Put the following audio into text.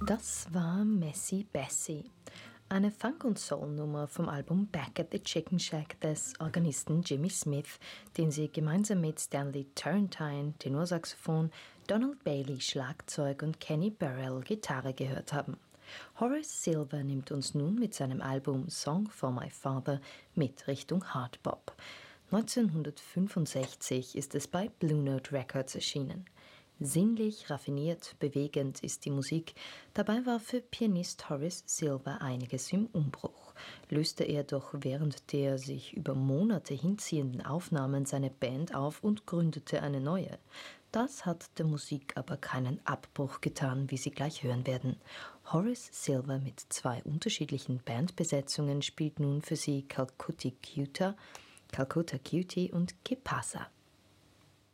Das war Messy Bessie, eine Funk- und Soul-Nummer vom Album Back at the Chicken Shack des Organisten Jimmy Smith, den sie gemeinsam mit Stanley Turrentine, Tenorsaxophon, Donald Bailey, Schlagzeug und Kenny Burrell, Gitarre gehört haben. Horace Silver nimmt uns nun mit seinem Album Song for My Father mit Richtung Hardbop. 1965 ist es bei Blue Note Records erschienen. Sinnlich, raffiniert, bewegend ist die Musik. Dabei war für Pianist Horace Silver einiges im Umbruch. Löste er doch während der sich über Monate hinziehenden Aufnahmen seine Band auf und gründete eine neue. Das hat der Musik aber keinen Abbruch getan, wie Sie gleich hören werden. Horace Silver mit 2 unterschiedlichen Bandbesetzungen spielt nun für Sie Calcutta Cutie und Que Pasa.